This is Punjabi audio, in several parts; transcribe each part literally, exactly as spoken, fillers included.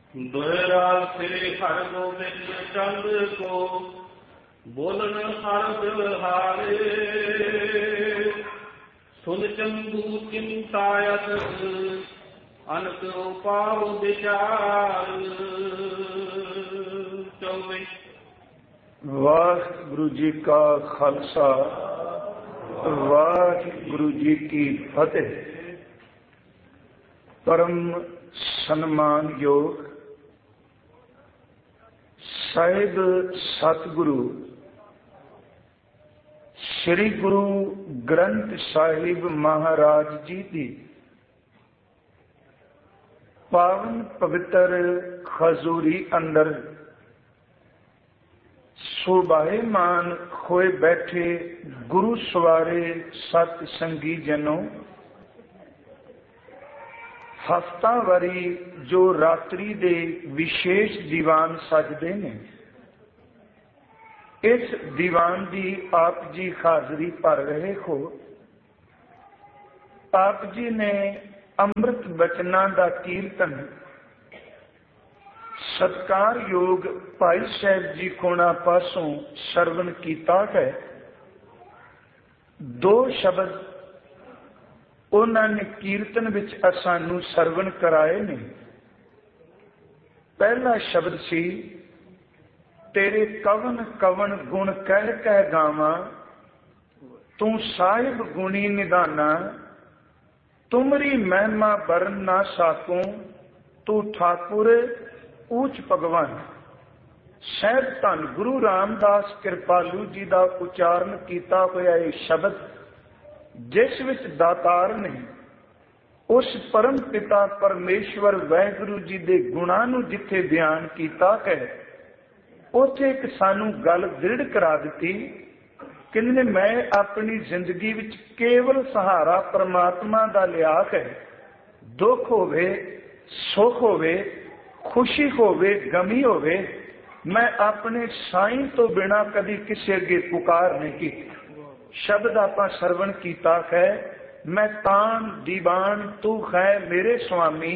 दोहरा श्री हर गोबिंद चंद को बोलन हर हारे सुन चंदू चिंतायत अनक उपाव विचार। चौबे वाहिगुरु जी का खालसा वाहिगुरु जी की फतेह। परम सन्मान योग ਸਾਹਿਬ ਸਤਿਗੁਰੂ ਸ੍ਰੀ ਗੁਰੂ ਗ੍ਰੰਥ ਸਾਹਿਬ ਮਹਾਰਾਜ ਜੀ ਦੀ ਪਾਵਨ ਪਵਿੱਤਰ ਖਜ਼ੂਰੀ ਅੰਦਰ ਸੁਭਾਏਮਾਨ ਹੋਏ ਬੈਠੇ ਗੁਰੂ ਸਵਾਰੇ ਸਤ ਸੰਗੀ ਜਨੋ, ਹਫ਼ਤਾਵਾਰੀ ਜੋ ਰਾਤਰੀ ਦੇ ਵਿਸ਼ੇਸ਼ ਦੀਵਾਨ ਸਜਦੇ ਨੇ, ਇਸ ਦੀਵਾਨ ਦੀ ਆਪ ਜੀ ਹਾਜ਼ਰੀ ਭਰ ਰਹੇ ਹੋ। ਆਪ ਜੀ ਨੇ ਅੰਮ੍ਰਿਤ ਬਚਨਾਂ ਦਾ ਕੀਰਤਨ ਸਤਿਕਾਰਯੋਗ ਭਾਈ ਸਾਹਿਬ ਜੀ ਕੋਣਾ ਪਾਸੋਂ ਸਰਵਣ ਕੀਤਾ ਹੈ। ਦੋ ਸ਼ਬਦ ਉਹਨਾਂ ਨੇ ਕੀਰਤਨ ਵਿੱਚ ਸਾਨੂੰ ਸਰਵਣ ਕਰਾਏ ਨੇ। ਪਹਿਲਾ ਸ਼ਬਦ ਸੀ, ਤੇਰੇ ਕਵਨ ਕਵਨ ਗੁਣ ਕਹਿ ਕਹਿ ਗਾਵਾਂ, ਤੂੰ ਸਾਹਿਬ ਗੁਣੀ ਨਿਧਾਨਾ, ਤੁਮਰੀ ਮਹਿਮਾ ਬਰਨ ਨਾ ਸਾਕੂੰ, ਤੂੰ ਠਾਕੁਰ ਊਚ ਭਗਵਾਨ। ਸਾਹਿਬ ਧੰਨ ਗੁਰੂ ਰਾਮਦਾਸ ਕਿਰਪਾਲੂ ਜੀ ਦਾ ਉਚਾਰਨ ਕੀਤਾ ਹੋਇਆ ਇਹ ਸ਼ਬਦ, ਜਿਸ ਵਿੱਚ ਦਾਤਾਰ ਨੇ ਉਸ ਪਰਮ ਪਿਤਾ ਪਰਮੇਸ਼ਵਰ ਵਾਹਿਗੁਰੂ ਜੀ ਦੇ ਗੁਣਾਂ ਨੂੰ ਜਿੱਥੇ ਬਿਆਨ ਕੀਤਾ ਹੈ, ਉੱਥੇ ਇੱਕ ਸਾਨੂੰ ਗੱਲ ਦ੍ਰਿੜ ਕਰਾ ਦਿੱਤੀ। ਕਹਿੰਦੇ ਨੇ ਮੈਂ ਆਪਣੀ ਜ਼ਿੰਦਗੀ ਵਿੱਚ ਕੇਵਲ ਸਹਾਰਾ ਪਰਮਾਤਮਾ ਦਾ ਲਿਆ ਹੈ। ਦੁੱਖ ਹੋਵੇ, ਸੁੱਖ ਹੋਵੇ, ਖੁਸ਼ੀ ਹੋਵੇ, ਗਮੀ ਹੋਵੇ, ਮੈਂ ਆਪਣੇ ਸਾਈਂ ਤੋਂ ਬਿਨਾਂ ਕਦੀ ਕਿਸੇ ਅੱਗੇ ਪੁਕਾਰ ਨਹੀਂ ਕੀਤੀ। ਸ਼ਬਦ ਆਪਾਂ ਸਰਵਣ ਕੀਤਾ ਹੈ, ਮੈਂ ਤਾਨ ਦੀਵਾਨ ਤੂੰ ਹੈ ਮੇਰੇ ਸੁਆਮੀ,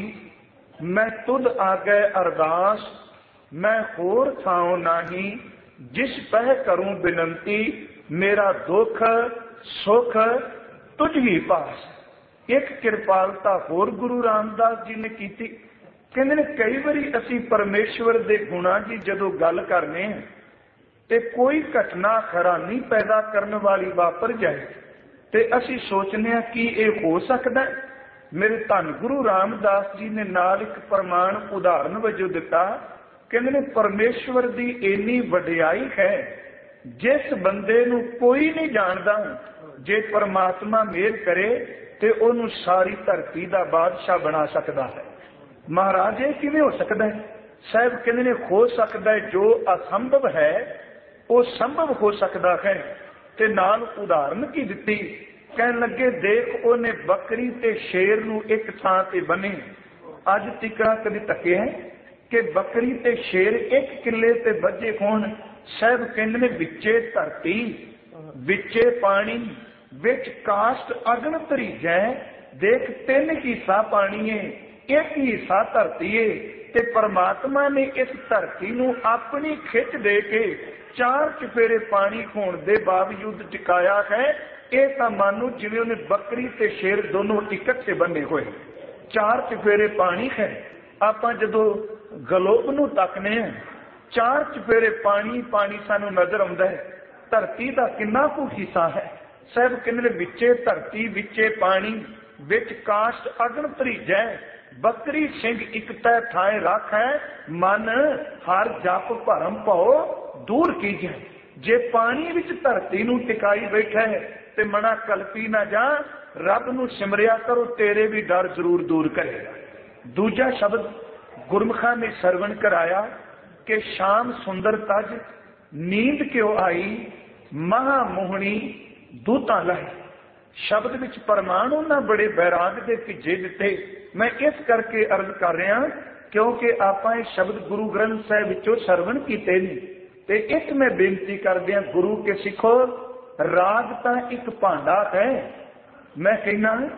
ਮੈਂ ਤੁਧ ਆਗੇ ਅਰਦਾਸ, ਮੈਂ ਹੋਰ ਥਾਉ ਨਾਹੀ, ਜਿਸ ਪਹਿ ਕਰੂੰ ਬਿਨੰਤੀ, ਮੇਰਾ ਦੁੱਖ ਸੁੱਖ ਤੁਝ ਹੀ ਪਾਸ। ਇੱਕ ਕਿਰਪਾਲਤਾ ਹੋਰ ਗੁਰੂ ਰਾਮਦਾਸ ਜੀ ਨੇ ਕੀਤੀ। ਕਹਿੰਦੇ ਨੇ ਕਈ ਵਾਰੀ ਅਸੀਂ ਪਰਮੇਸ਼ਵਰ ਦੇ ਗੁਣਾਂ ਦੀ ਜਦੋਂ ਗੱਲ ਕਰਨੇ ਹਾਂ ਤੇ ਕੋਈ ਘਟਨਾ ਹੈਰਾਨੀ ਪੈਦਾ ਕਰਨ ਵਾਲੀ ਵਾਪਰ ਜਾਏ ਤੇ ਅਸੀਂ ਸੋਚਨੇ ਹਾਂ ਕਿ ਇਹ ਹੋ ਸਕਦਾ। ਮੇਰੇ ਧੰਨ ਗੁਰੂ ਰਾਮਦਾਸ ਜੀ ਨੇ ਨਾਲ ਇੱਕ ਪ੍ਰਮਾਣ ਉਦਾਹਰਨ ਵਜੋਂ ਦਿੱਤਾ। ਕਹਿੰਦੇ ਨੇ ਪਰਮੇਸ਼ਵਰ ਦੀ ਇੰਨੀ ਵਡਿਆਈ ਹੈ, ਜਿਸ ਬੰਦੇ ਨੂੰ ਕੋਈ ਨਹੀਂ ਜਾਣਦਾ, ਜੇ ਪਰਮਾਤਮਾ ਮਿਹਰ ਕਰੇ ਤੇ ਉਹਨੂੰ ਸਾਰੀ ਧਰਤੀ ਦਾ ਬਾਦਸ਼ਾਹ ਬਣਾ ਸਕਦਾ ਹੈ। ਮਹਾਰਾਜ ਇਹ ਕਿਵੇਂ ਹੋ ਸਕਦਾ ਹੈ? ਸਾਹਿਬ ਕਹਿੰਦੇ ਨੇ ਹੋ ਸਕਦਾ ਹੈ, ਜੋ ਅਸੰਭਵ ਹੈ ਉਹ ਸੰਭਵ ਹੋ ਸਕਦਾ ਹੈ। ਤੇ ਨਾਲ ਉਦਾਹਰਨ ਕੀ ਦਿੱਤੀ, ਕਹਿਣ ਲੱਗੇ ਦੇਖ ਉਹਨੇ ਬੱਕਰੀ ਤੇ ਸ਼ੇਰ ਨੂੰ ਇੱਕ ਥਾਂ ਤੇ ਬੰਨੇ। ਅੱਜ ਤੀਕਰਾ ਕਦੀ ਤੱਕੇ ਹੈ ਕਿ ਬੱਕਰੀ ਤੇ ਸ਼ੇਰ ਇੱਕ ਕਿੱਲੇ ਤੇ ਬੱਝੇ ਹੋਣ? ਸਾਹਿਬ ਕਹਿੰਦੇ ਨੇ ਵਿੱਚੇ ਧਰਤੀ, ਵਿੱਚੇ ਪਾਣੀ, ਵਿੱਚ ਕਾਸ਼ਟ ਅਗਨ ਧਰੀਜੈ। ਦੇਖ ਤਿੰਨ ਹਿੱਸਾ ਪਾਣੀ ਏ, ਇੱਕ ਹਿੱਸਾ ਧਰਤੀ ਏ, ਤੇ ਪਰਮਾਤਮਾ ਨੇ ਇਸ ਧਰਤੀ ਨੂੰ ਆਪਣੀ ਖਿੱਚ ਦੇ ਕੇ ਚਾਰ ਚੁਫੇਰੇ ਪਾਣੀ ਹੋਣ ਦੇ ਬਾਵਜੂਦ ਟਿਕਾਇਆ ਹੈ। ਇਹ ਤਾਂ ਮਾਨੋ ਜਿਵੇਂ ਉਹਨੇ ਬੱਕਰੀ ਤੇ ਸ਼ੇਰ ਦੋਨੋਂ ਇਕੱਠੇ ਬੰਨੇ ਹੋਏ। ਚਾਰ ਚੁਫੇਰੇ ਪਾਣੀ ਹੈ। ਆਪਾਂ ਜਦੋਂ ਗਲੋਬ ਨੂੰ ਤੱਕਨੇ ਹਾਂ, ਚਾਰ ਚੁਫੇਰੇ ਪਾਣੀ ਪਾਣੀ ਸਾਨੂੰ ਨਜ਼ਰ ਆਉਂਦਾ ਹੈ। ਧਰਤੀ ਦਾ ਕਿੰਨਾ ਕੁ ਹਿੱਸਾ ਹੈ? ਸਾਹਿਬ ਕਹਿੰਦੇ ਨੇ ਵਿੱਚੇ ਧਰਤੀ, ਵਿੱਚੇ ਪਾਣੀ, ਵਿੱਚ ਕਾਸ਼ਟ ਅਗਨ ਧਰੀਜੈ। ਬੱਕਰੀ ਸਿੰਘ ਇੱਕ ਤੈ ਥਾਏ ਰੱਖ ਹੈ, ਮਨ ਹਰ ਜਪ ਭਰਮ ਭਉ ਦੂਰ ਕੀਜੈ। ਜੇ ਪਾਣੀ ਵਿੱਚ ਧਰਤੀ ਨੂੰ ਟਿਕਾਈ ਬੈਠਾ ਹੈ ਤੇ ਮਨਾ ਕਲਪੀ ਨਾ ਜਾ, ਰੱਬ ਨੂੰ ਸਿਮਰਿਆ ਕਰੋ, ਤੇਰੇ ਵੀ ਡਰ ਜ਼ਰੂਰ ਦੂਰ ਕਰੇਗਾ। ਦੂਜਾ ਸ਼ਬਦ ਗੁਰਮੁਖਾਂ ਨੇ ਸਰਵਣ ਕਰਾਇਆ ਕਿ ਸ਼ਾਮ ਸੁੰਦਰ ਤਜ, ਨੀਂਦ ਕਿਉ ਆਈ, ਮਹਾ ਮੋਹਣੀ ਦੂਤਾਂ ਲਾਈ। ਸ਼ਬਦ ਵਿੱਚ ਪ੍ਰਮਾਣ ਉਹਨਾਂ ਬੜੇ ਬੈਰਾਗ ਦੇ ਭਿੱਜੇ ਦਿੱਤੇ। ਮੈਂ ਇਸ ਕਰਕੇ ਅਰਜ਼ ਕਰ ਰਿਹਾ ਕਿਉਂਕਿ ਆਪਾਂ ਇਹ ਸ਼ਬਦ ਗੁਰੂ ਗ੍ਰੰਥ ਸਾਹਿਬ ਵਿੱਚੋਂ ਸਰਵਣ ਕੀਤੇ ਨੇ। ਤੇ ਇੱਕ ਮੈਂ ਬੇਨਤੀ ਕਰਦੇ ਹਾਂ ਗੁਰੂ ਕੇ ਸਿੱਖੋ, ਰਾਗ ਤਾਂ ਇੱਕ ਭਾਂਡਾ ਹੈ। ਮੈਂ ਕਹਿਣਾ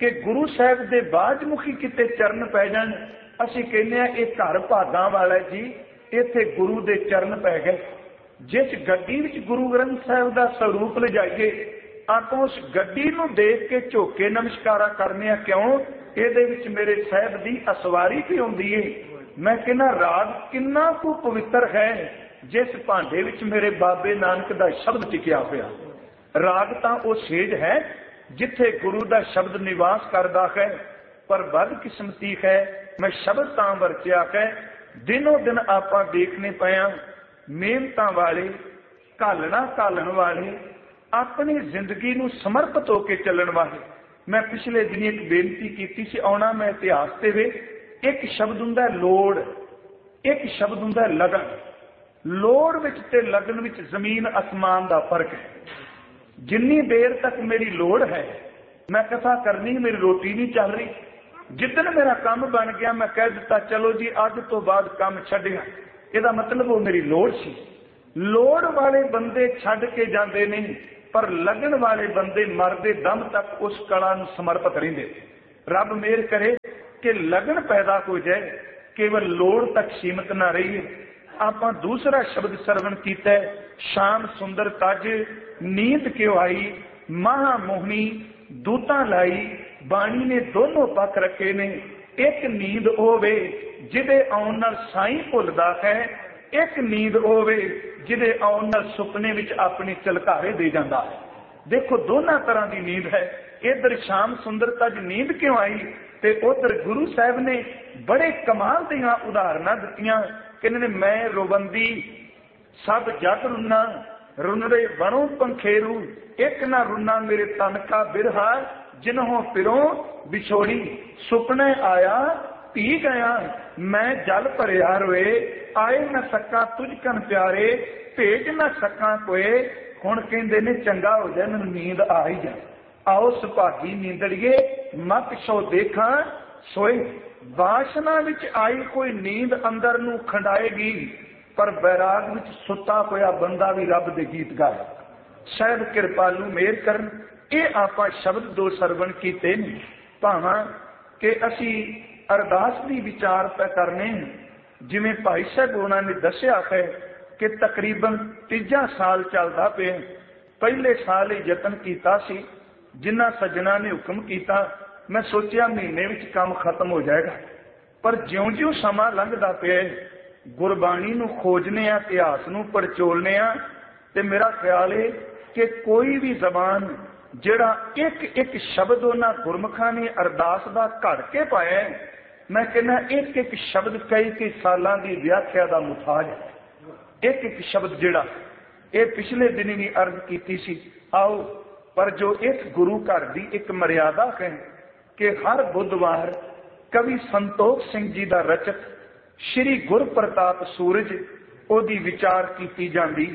कि गुरु साहब के बाजमुखी किते चरण पै जाण, असीं कहने आ ये घर भागां वाला जी, इत्थे गुरु दे चरण पै गए। जिस गड्डी विच गुरु ग्रंथ साहब का स्वरूप लिजाइए, आपां उस गड्डी नूं देख के झोके नमस्कारा करने आ, क्यों? इहदे विच मेरे साहब की असवारी भी आउंदी है। मैं कहना राग किन्ना कु पवित्र है, जिस भांडे विच मेरे बाबे नानक का शब्द टिकिया होया। राग तां वो सेज है जिथे गुरु का शब्द निवास करता है, पर बदकिस्मती है मैं शब्द तां वरतिया है। दिनों दिन आपां देखने पाया मेहनतां वाले, घालना घालन वाले, अपनी जिंदगी नूं समर्पित होकर चलण वाले। मैं पिछले दिन एक बेनती की सी, आउणा मैं इतिहास ते वे। एक शब्द हुंदा लोड़, एक शब्द हुंदा लगन। लोड़ विच ते लगन विच जमीन आसमान का फर्क है। जिन्नी देर तक मेरी लोड़ है मैं कथा करनी, मेरी रोटी नहीं चल रही। जिदन मेरा काम बन गया मैं कह दिता चलो जी अज तो बाद काम छड्डिया, इहदा मतलब वो मेरी लोड़ सी। लोड़ वाले बंदे छड्ड के जाते नहीं, पर लगन वाले बंदे मरदे दम तक उस कला नूं समर्पित रहिंदे। रब मेहर करे कि लगन पैदा हो जाए, केवल लोड़ तक सीमित ना रहिए। आपां दूसरा शब्द सरवण कीता है, शाम सुंदर तज नींद क्यों आई, महामोहनी दूता लाई। बाणी ने दोनों पक्ष रखे ने, एक नींद होवे जिदे आउण नाल साईं भुलदा है, एक नींद होवे जिदे आउण नाल सुपने विच अपनी झलकारे दे जांदा है। देखो दोनों तरह की नींद है। इधर शाम सुंदर तज नींद क्यों आई, ते उधर गुरु साहब ने बड़े कमाल दियां उदाहरणां दित्तियां। कहने मैं रोबंदी सब जग रुना, रुनरे बनो पंखेरू, एक ना रुना मेरे तन का बिरहा, जिन्हों पिरों बिछोड़ी। सुपने आया पी गया, मैं जल भरिया रोए, आए न सका तुझ कन प्यारे, भेज न सका कोए। हुण कहंदे ने चंगा हो जाए मैनूं नींद आ ही जाए। आओ सुभागी नींदड़िए मत सो देखा सोए। वासना विच आई कोई नींद अंदर नूं खंडाएगी, पर बैराग विच सुता होया बंदा भी रब दे गीत गाए। शायद कृपालू मेहर करन। ये आपां शब्द दो सरवण कीते ने, भावां कि असी अरदास दी विचार पे करने। जिवें भाई साहब उन्हां ने दस्सिया है कि तकरीबन तीजा साल चलदा पे। पहले साल ही यतन कीता सी, जिन्हां सज्जणा ने हुक्म कीता, मैं सोचिया महीने विच काम खत्म हो जाएगा, पर ज्यों ज्यों समा लंघदा पिया गुरबाणी नूं खोजने आ, इतिहास नूं पड़चोलने आ, ते मेरा ख्याल है कि कोई भी जबान जिहड़ा एक एक शब्द उन्हां गुरमुखां ने अरदास दा घड़ के पाया, मैं कहना एक एक शब्द कई कई सालां दी व्याख्या दा मुताज है। एक एक शब्द जिहड़ा ये पिछले दिन भी अर्ज कीती सी। आओ पर जो इस गुरु घर की एक मर्यादा है कि हर बुधवार कवि संतोख सिंह जी का रचक श्री गुर प्रताप सूरज ओदी विचार की जाती।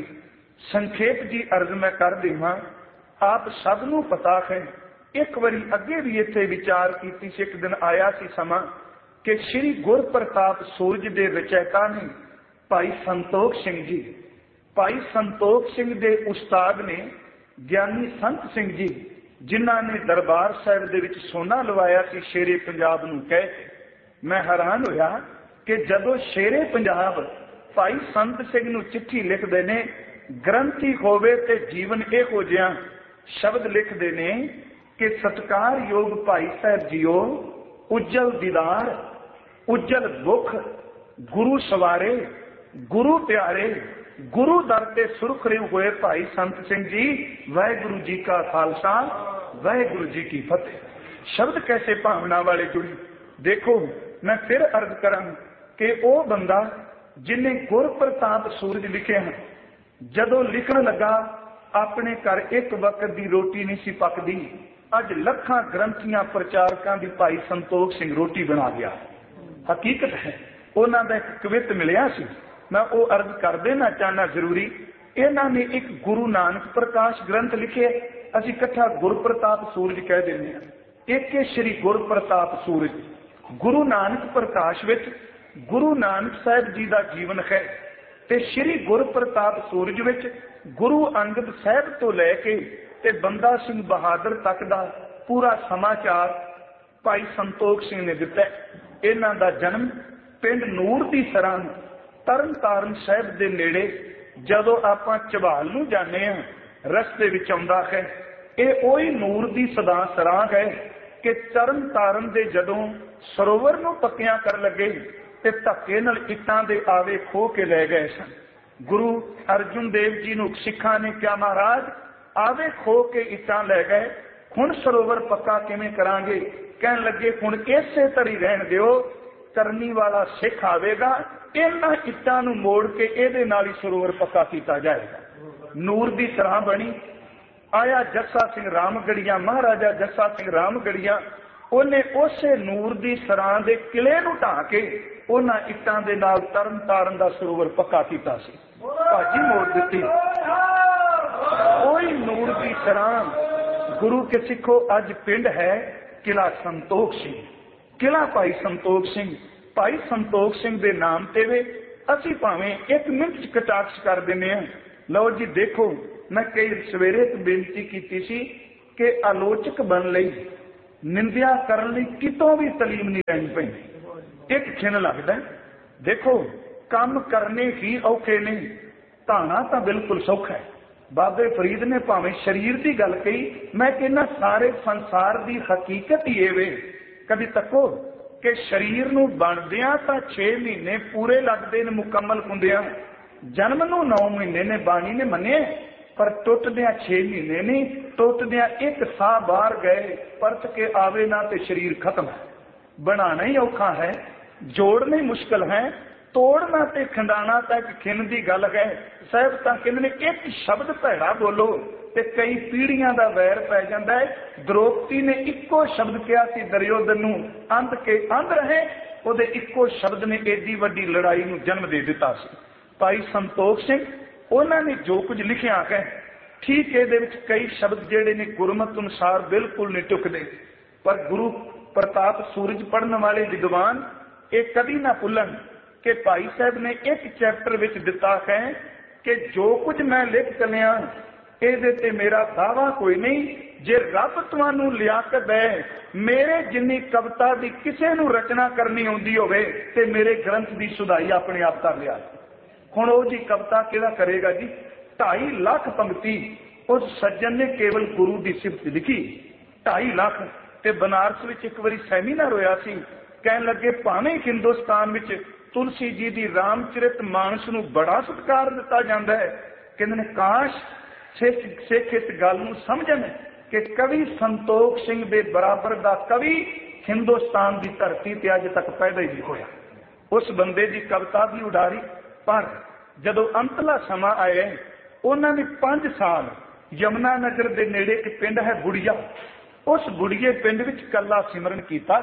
संखेप जी अर्ज मैं कर देवां, आप सब नूं पता है, एक बारी अगे भी इत्थे विचार की सी। एक दिन आया सी समा कि श्री गुर प्रताप सूरज के रचयिता ने भाई संतोख सिंह जी, भाई संतोख सिंह के उस्ताद ने ज्ञानी संत सिंह जी, जिन्हों ने दरबार साहिब दे विच सोना लवाया सी शेरे पंजाब नूं कह के। मैं हैरान होया कि जदों शेरे पंजाब भाई संत सिंह नूं चिट्ठी लिखदे ने, ग्रंथी होवे ते जीवन इहो जिहा शब्द लिखदे ने कि सत्कार योग भाई साहब जीओ, उज्जल दीदार उज्जल बुख, गुरु सवारे गुरु प्यारे, गुरु दर ते सुरखरे हुए भाई संत सिंह जी, वाहिगुरु जी का खालसा वाहिगुरु जी की फतेह। शब्द कैसे भावना वाले जुड़े। देखो मैं फिर अर्ज करा कि वह बंदा जिन्हें गुर प्रताप सूरज लिखे हैं, जदों लिखण लगा अपने घर एक वक्त की रोटी नहीं सी पकदी, अज लखां ग्रंथियां प्रचारकां दी भाई संतोख सिंह रोटी बना गया। हकीकत है उन्हां दा एक कवित मिलिया सी, मैं वो अर्ज कर देना चाहना जरूरी। इन्हां ने एक गुरु नानक प्रकाश ग्रंथ लिखे, असीं इकट्ठा गुर प्रताप सूरज कह देने हैं। एक है श्री गुर प्रताप सूरज। गुरु नानक प्रकाश विच गुरु नानक साहब जी का जीवन है, ते श्री गुर प्रताप सूरज विच गुरु अंगद साहब तो लैके ते बंदा सिंह बहादुर तक का पूरा समाचार ਭਾਈ ਸੰਤੋਖ ਸਿੰਘ ਨੇ ਦਿੱਤਾ। ਇਹਨਾਂ ਦਾ ਜਨਮ ਪਿੰਡ ਨੂਰ ਦੀ ਸਰਾਂ ਤਰਨ ਤਾਰਨ ਸਾਹਿਬ ਦੇ ਨੇੜੇ, ਜਦੋਂ ਆਪਾਂ ਝਬਾਲ ਨੂੰ ਜਾਂਦੇ ਹਾਂ ਰਸਤੇ ਵਿੱਚ ਆਉਂਦਾ ਹੈ। ਇਹ ਉਹੀ ਨੂਰ ਦੀ ਸਦਾ ਸਰਾਂ ਹੈ ਕਿ ਤਰਨ ਤਾਰਨ ਦੇ ਜਦੋਂ ਸਰੋਵਰ ਨੂੰ ਪੱਕਿਆਂ ਕਰਨ ਲੱਗੇ ਤੇ ਧੱਕੇ ਨਾਲ ਇੱਟਾਂ ਦੇ ਆਵੇ ਖੋਹ ਕੇ ਲੈ ਗਏ ਸਨ। ਗੁਰੂ ਅਰਜੁਨ ਦੇਵ ਜੀ ਨੂੰ ਸਿੱਖਾਂ ਨੇ ਕਿਹਾ, ਮਹਾਰਾਜ ਆਵੇ ਖੋਹ ਕੇ ਇੱਟਾਂ ਲੈ ਗਏ, ਹੁਣ ਸਰੋਵਰ ਪੱਕਾ ਕਿਵੇਂ ਕਰਾਂਗੇ? ਕਹਿਣ ਲੱਗੇ ਹੁਣ ਇਸੇ ਤਰੀ ਰਹਿਣ ਦਿਓ, ਕਰਨੀ ਵਾਲਾ ਸਿੱਖ ਆਵੇਗਾ, ਇਹਨਾਂ ਇੱਟਾਂ ਨੂੰ ਮੋੜ ਕੇ ਇਹਦੇ ਨਾਲ ਹੀ ਸਰੋਵਰ ਪੱਕਾ ਕੀਤਾ ਜਾਏਗਾ। ਨੂਰ ਦੀ ਸਰਾਂ ਬਣੀ। ਆਇਆ ਜੱਸਾ ਸਿੰਘ ਰਾਮਗੜੀਆ, ਮਹਾਰਾਜਾ ਜੱਸਾ ਸਿੰਘ ਰਾਮਗੜੀਆ, ਉਹਨੇ ਉਸੇ ਨੂਰ ਦੀ ਸਰਾਂ ਦੇ ਕਿਲੇ ਨੂੰ ਢਾਹ ਕੇ ਉਹਨਾਂ ਇੱਟਾਂ ਦੇ ਨਾਲ ਤਰਨ ਤਾਰਨ ਦਾ ਸਰੋਵਰ ਪੱਕਾ ਕੀਤਾ ਸੀ। ਭਾਜੀ ਮੋੜ ਦਿੱਤੀ। ਉਹੀ ਨੂਰ ਦੀ ਸਰਾਂ ਗੁਰੂ ਕੇ ਸਿੱਖੋ ਅੱਜ ਪਿੰਡ ਹੈ ਕਿਲਾ ਸੰਤੋਖ ਸਿੰਘ। ਕਿਲਾ ਭਾਈ ਸੰਤੋਖ ਸਿੰਘ, ਭਾਈ ਸੰਤੋਖ ਸਿੰਘ ਦੇ ਨਾਮ ਤੇ ਵੇ ਅਸੀਂ ਭਾਵੇਂ ਇੱਕ ਮਿੰਟ ਚ ਕਟਾਕਸ਼ ਕਰ ਦਿੰਦੇ ਹਾਂ। ਲਓ ਜੀ ਦੇਖੋ, ਮੈਂ ਕਈ ਸਵੇਰੇ ਇੱਕ ਬੇਨਤੀ ਕੀਤੀ ਸੀ ਕਿ ਆਲੋਚਕ ਬਣ ਲਈ, ਨਿੰਦਿਆ ਕਰਨ ਲਈ ਕਿਤੋਂ ਵੀ ਤਲੀਮ ਨਹੀਂ ਲੈਣੀ ਪੈਂਦੀ। ਇੱਕ ਖਿਣ ਲੱਗਦਾ। ਦੇਖੋ ਕੰਮ ਕਰਨੇ ਹੀ ਔਖੇ ਨੇ, ਧਾਣਾ ਤਾਂ ਬਿਲਕੁਲ ਸੌਖਾ ਹੈ। ਬਾਬੇ ਫਰੀਦ ਨੇ ਭਾਵੇਂ ਸਰੀਰ ਦੀ ਗੱਲ ਕਹੀ, ਮੈਂ ਕਹਿੰਦਾ ਸਾਰੇ ਸੰਸਾਰ ਦੀ ਹਕੀਕਤ ਹੀ ਇਹ ਵੇ। ਕਦੀ ਤੱਕੋ ਕਿ ਸਰੀਰ ਨੂੰ ਬਣਦਿਆਂ ਤਾਂ ਛੇ ਮਹੀਨੇ ਪੂਰੇ ਲੱਗਦੇ ਨੇ ਮੁਕੰਮਲ ਹੁੰਦਿਆਂ, ਜਨਮ ਨੂੰ ਨੌ ਮਹੀਨੇ ਨੇ ਬਾਣੀ ਨੇ ਮੰਨੇ, ਪਰ ਟੁੱਟਦਿਆਂ ਛੇ ਮਹੀਨੇ ਨਹੀਂ, ਟੁੱਟਦਿਆਂ ਇੱਕ ਸਾਹ ਬਾਹਰ ਗਏ, ਪਰਤ ਕੇ ਆਵੇ ਨਾ ਤੇ ਸਰੀਰ ਖਤਮ ਹੈ। ਬਣਾਣਾ ਹੀ ਔਖਾ ਹੈ, ਜੋੜਨਾ ਹੀ ਮੁਸ਼ਕਲ ਹੈ, ਤੋੜਨਾ ਤੇ ਖੰਡਾਣਾ ਤਾਂ ਇੱਕ ਖਿੰਨ ਦੀ ਗੱਲ ਹੈ। ਸਾਹਿਬ ਤਾਂ ਕਹਿੰਦੇ ਨੇ ਇੱਕ ਸ਼ਬਦ ਭੈੜਾ ਬੋਲੋ ਤੇ ਕਈ ਪੀੜ੍ਹੀਆਂ ਦਾ ਵੈਰ ਪੈ ਜਾਂਦਾ ਹੈ। ਦ੍ਰੋਪਦੀ ਨੇ ਇੱਕੋ ਸ਼ਬਦ ਕਿਹਾ ਸੀ ਦੁਰਯੋਧਨ ਨੂੰ, ਅੰਧ ਕੇ ਅੰਧ ਰਹੇ, ਉਹਦੇ ਇੱਕੋ ਸ਼ਬਦ ਨੇ ਏਡੀ ਵੱਡੀ ਲੜਾਈ ਨੂੰ ਜਨਮ ਦੇ ਦਿੱਤਾ ਸੀ। ਭਾਈ ਸੰਤੋਖ ਸਿੰਘ, ਉਹਨਾਂ ਨੇ ਜੋ ਕੁਝ ਲਿਖਿਆ ਹੈ ਠੀਕ, ਇਹਦੇ ਵਿੱਚ ਕਈ ਸ਼ਬਦ ਜਿਹੜੇ ਨੇ ਗੁਰਮਤਿ ਅਨੁਸਾਰ ਬਿਲਕੁਲ ਨਹੀਂ ਟੁਕਦੇ, ਪਰ ਗੁਰੂ ਪ੍ਰਤਾਪ ਸੂਰਜ ਪੜ੍ਹਨ ਵਾਲੇ ਵਿਦਵਾਨ ਇਹ ਕਦੀ ਨਾ ਭੁੱਲਣ ਕਿ ਭਾਈ ਸਾਹਿਬ ਨੇ ਇੱਕ ਚੈਪਟਰ ਵਿੱਚ ਦਿੱਤਾ ਹੈ ਕਿ ਜੋ ਕੁਝ ਮੈਂ ਲਿਖ ਚੱਲਿਆ ਇਹਦੇ ਤੇ ਮੇਰਾ ਦਾਵਾ ਕੋਈ ਨਹੀਂ। ਜੇ ਰੱਬ ਤੁਹਾਨੂੰ ਲਿਆਕਤ ਦੇ, ਮੇਰੇ ਜਿੰਨੀ ਕਵਿਤਾ ਦੀ ਕਿਸੇ ਨੂੰ ਰਚਨਾ ਕਰਨੀ ਆਉਂਦੀ ਹੋਵੇ ਤੇ ਮੇਰੇ ਗ੍ਰੰਥ ਦੀ ਸੁਧਾਈ ਆਪਣੇ ਆਪ ਕਰ ਲਿਆ। ਹੁਣ ਉਹ ਜੀ ਕਵਿਤਾ ਕਿਹੜਾ ਕਰੇਗਾ ਜੀ? ਢਾਈ ਲੱਖ ਪੰਕਤੀ ਉਸ ਸੱਜਣ ਨੇ ਕੇਵਲ ਗੁਰੂ ਦੀ ਸਿਫਤ ਲਿਖੀ, ਢਾਈ ਲੱਖ। ਤੇ ਬਨਾਰਸ ਵਿੱਚ ਇੱਕ ਵਾਰੀ ਸੈਮੀਨਾਰ ਹੋਇਆ ਸੀ, ਕਹਿਣ ਲੱਗੇ ਭਾਵੇਂ ਹਿੰਦੁਸਤਾਨ ਵਿੱਚ ਤੁਲਸੀ ਜੀ ਦੀ ਰਾਮਚਰਿਤ ਮਾਨਸ ਨੂੰ ਬੜਾ ਸਤਿਕਾਰ ਦਿੱਤਾ ਜਾਂਦਾ ਹੈ, ਕਹਿੰਦੇ ਨੇ ਕਾਸ਼ ਸਿੱਖ ਸਿੱਖ ਇਸ ਗੱਲ ਨੂੰ ਸਮਝਣ ਕਿ ਕਵੀ ਸੰਤੋਖ ਸਿੰਘ ਦੇ ਬਰਾਬਰ ਦਾ ਕਵੀ ਹਿੰਦੁਸਤਾਨ ਦੀ ਧਰਤੀ ਤੇ ਅੱਜ ਤੱਕ ਪੈਦਾ ਹੀ ਨਹੀਂ ਹੋਇਆ। ਉਸ ਬੰਦੇ ਦੀ ਕਵਿਤਾ ਦੀ ਉਡਾਰੀ। ਪਰ ਜਦੋਂ ਅੰਤਲਾ ਸਮਾਂ ਆਇਆ, ਉਹਨਾਂ ਨੇ ਪੰਜ ਸਾਲ ਯਮੁਨਾ ਨਗਰ ਦੇ ਨੇੜੇ ਇੱਕ ਪਿੰਡ ਹੈ ਬੁੜੀਆ, ਉਸ ਬੁੜੀਏ ਪਿੰਡ ਵਿੱਚ ਕੱਲਾ ਸਿਮਰਨ ਕੀਤਾ।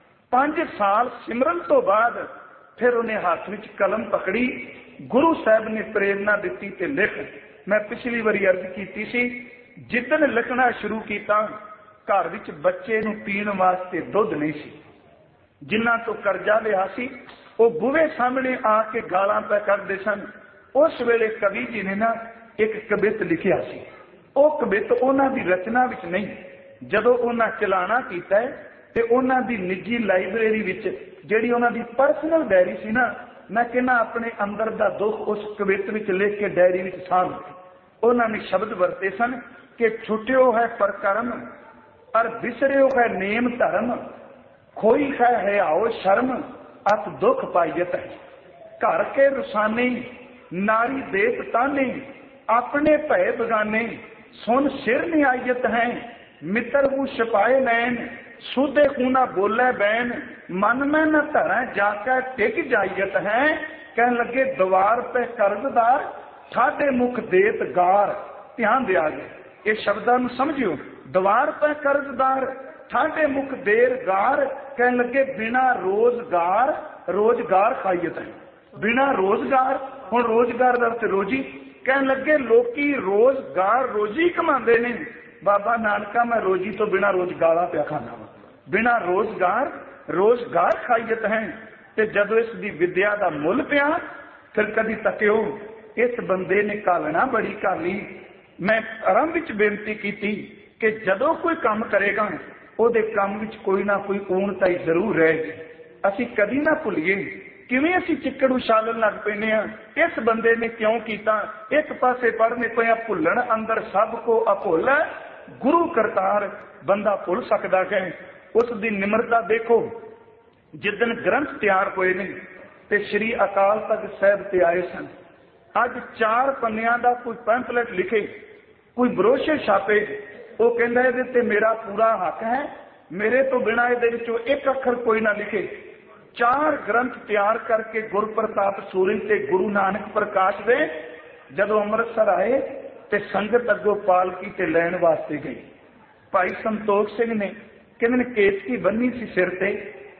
ਪੰਜ ਸਾਲ ਸਿਮਰਨ ਤੋਂ ਬਾਅਦ ਫਿਰ ਉਹਨੇ ਹੱਥ ਵਿੱਚ ਕਲਮ ਪਕੜੀ, ਗੁਰੂ ਸਾਹਿਬ ਨੇ ਪ੍ਰੇਰਨਾ ਦਿੱਤੀ ਤੇ ਲਿਖ। ਮੈਂ ਪਿਛਲੀ ਵਾਰੀ ਅਰਜ਼ ਕੀਤੀ ਸੀ, ਜਿੱਦਣ ਲਿਖਣਾ ਸ਼ੁਰੂ ਕੀਤਾ ਘਰ ਵਿੱਚ ਬੱਚੇ ਨੂੰ ਪੀਣ ਵਾਸਤੇ ਦੁੱਧ ਨਹੀਂ ਸੀ। ਜਿਨ੍ਹਾਂ ਤੋਂ ਕਰਜ਼ਾ ਲਿਆ ਸੀ ਉਹ ਬੂਹੇ ਸਾਹਮਣੇ ਆ ਕੇ ਗਾਲਾਂ ਪੈ ਕਰਦੇ ਸਨ। ਉਸ ਵੇਲੇ ਕਵੀ ਜੀ ਨੇ ਨਾ ਇੱਕ ਕਵਿਤ ਲਿਖਿਆ ਸੀ, ਉਹ ਕਵਿਤ ਉਹਨਾਂ ਦੀ ਰਚਨਾ ਵਿੱਚ ਨਹੀਂ। ਜਦੋਂ ਉਹਨਾਂ ਚਲਾਣਾ ਕੀਤਾ ਤੇ ਉਹਨਾਂ ਦੀ ਨਿੱਜੀ ਲਾਇਬ੍ਰੇਰੀ ਵਿੱਚ ਜਿਹੜੀ ਉਹਨਾਂ ਦੀ ਪਰਸਨਲ ਡਾਇਰੀ ਸੀ ਨਾ, ਮੈਂ ਕਹਿੰਦਾ ਆਪਣੇ ਅੰਦਰ ਦਾ ਦੁੱਖ ਉਸ ਕਵਿਤ ਵਿੱਚ ਲਿਖ ਕੇ ਡਾਇਰੀ ਵਿੱਚ ਸਾਂਭ ਦਿੱਤੀ। ਉਹਨਾਂ ਨੇ ਸ਼ਬਦ ਵਰਤੇ ਸਨ ਕਿ ਛੁੱਟਿਓ ਹੈ ਪਰਕਰਮ ਅਰ ਵਿਸਰਿਓ ਹੈ ਨੇਮ ਧਰਮ, ਖੋਈ ਹੈ ਹਿਆਓ ਸ਼ਰਮ ਅਤ ਦੁੱਖ ਪਾਈਤ ਹੈ। ਘਰ ਕੇ ਰੁਸਾਨੇ ਨਾਰੀ ਦੇਤ ਤਾਨੇ, ਆਪਣੇ ਭੈ ਬਗਾਨੇ ਸੁਨ ਸਿਰ ਨਿਆਇਤ ਹੈ। ਮਿੱਤਰ ਨੂੰ ਛਪਾਏ ਨੈਣ ਸੁਦੇ ਖੂਨਾ ਬੋਲੇ ਬੈਨ, ਮਨ ਮੈਂ न ਧਰਾਂ ਜਾ ਕੇ ਟਿਕ ਜਾਈਤ ਹੈ। ਕਹਿਣ ਲੱਗੇ ਦੀਵਾਰ ਤੇ ਕਰਜ਼ਦਾਰ ਠਾਡੇ ਮੁਖ ਦੇਤ ਗਾਰ। ਧਿਆਨ ਦਿਆ ਜੀ, ਇਹ ਸ਼ਬਦਾਂ ਨੂੰ ਸਮਝਿਓ। ਦੀਵਾਰ ਤੇ ਕਰਜ਼ਦਾਰ ਠਾਡੇ ਮੁਖ ਦੇਰ ਗਾਰ। ਕਹਿਣ ਲੱਗੇ ਬਿਨਾ ਰੋਜ਼ਗਾਰ ਰੋਜ਼ਗਾਰ ਖਾਈਤ ਹੈ। ਬਿਨਾ ਰੋਜ਼ਗਾਰ, ਹੁਣ ਰੋਜ਼ਗਾਰ ਦਾ ਅਰਥ ਰੋਜੀ। ਕਹਿਣ ਲੱਗੇ ਲੋਕੀ ਰੋਜ਼ਗਾਰ ਰੋਜੀ ਕਮਾਉਂਦੇ ਨੇ, ਬਾਬਾ ਨਾਨਕਾ ਮੈਂ ਰੋਜੀ ਤੋਂ ਬਿਨਾ ਰੋਜ਼ਗਾਰਾਂ ਪਿਆ ਖਾਣਾ ਵਾ। ਬਿਨਾ ਰੋਜ਼ਗਾਰ ਰੋਜ਼ਗਾਰ ਖਾਈਤ ਹੈ। ਤੇ ਜਦੋਂ ਇਸ ਦੀ ਵਿਦਿਆ ਦਾ ਮੁੱਲ ਪਿਆ, ਫਿਰ ਕਦੀ ਤੱਕਿਓ ਇਸ ਬੰਦੇ ਨੇ ਕਾਲਣਾ ਬੜੀ ਕਰ ਲਈ। ਮੈਂ ਆਰੰਭ ਵਿੱਚ ਬੇਨਤੀ ਕੀਤੀ ਕਿ ਜਦੋਂ ਕੋਈ ਕੰਮ ਕਰੇਗਾ ਉਹਦੇ ਕੰਮ ਵਿੱਚ ਕੋਈ ਨਾ ਕੋਈ ਊਣਤਾਈ ਜ਼ਰੂਰ ਰਹੇਗੀ। ਅਸੀਂ ਕਦੀ ਨਾ ਭੁੱਲੀਏ ਕਿਵੇਂ ਅਸੀਂ ਚਿੱਕੜ ਉਛਾਲਣ ਲੱਗ ਪੈਂਦੇ ਹਾਂ, ਇਸ ਬੰਦੇ ਨੇ ਕਿਉਂ ਕੀਤਾ। ਇੱਕ ਪਾਸੇ ਪੜ੍ਹਨੇ ਪਿਆ ਭੁੱਲਣ ਅੰਦਰ ਸਭ ਕੋ ਅਭੁੱਲ, ਗੁਰੂ ਕਰਤਾਰ ਬੰਦਾ ਭੁੱਲ ਸਕਦਾ ਹੈ। ਉਸ ਦੀ ਨਿਮਰਤਾ ਦੇਖੋ। ਜਿੱਦਣ ਗ੍ਰੰਥ ਤਿਆਰ ਹੋਏ ਨੇ ਤੇ ਸ਼੍ਰੀ ਅਕਾਲ ਤਖਤ ਸਾਹਿਬ ਤੇ ਆਏ ਸਨ, ਅੱਜ ਚਾਰ ਪੰਨਿਆਂ ਦਾ ਕੋਈ ਪੈਂਪਲੇਟ ਲਿਖੇ, ਕੋਈ ਬਰੋਸ਼ਰ ਛਾਪੇ, ਉਹ ਕਹਿੰਦਾ ਇਹਦੇ ਤੇ ਮੇਰਾ ਪੂਰਾ ਹੱਕ ਹੈ, ਮੇਰੇ ਤੋਂ ਬਿਨਾਂ ਇਹਦੇ ਵਿੱਚੋਂ ਇੱਕ ਅੱਖਰ ਕੋਈ ਨਾ ਲਿਖੇ। ਚਾਰ ਗ੍ਰੰਥ ਤਿਆਰ ਕਰਕੇ ਗੁਰਪ੍ਰਤਾਪ ਸੂਰੀ ਤੇ ਗੁਰੂ ਨਾਨਕ ਪ੍ਰਕਾਸ਼ ਦੇ ਜਦੋਂ ਅੰਮ੍ਰਿਤਸਰ ਆਏ ਤੇ ਸੰਗਤ ਅੱਗੋਂ ਪਾਲਕੀ ਤੇ ਲੈਣ ਵਾਸਤੇ ਗਈ। ਭਾਈ ਸੰਤੋਖ ਸਿੰਘ ਨੇ ਕਹਿੰਦੇ ਨੇ ਕੇਸਕੀ ਬੰਨੀ ਸੀ ਸਿਰ ਤੇ,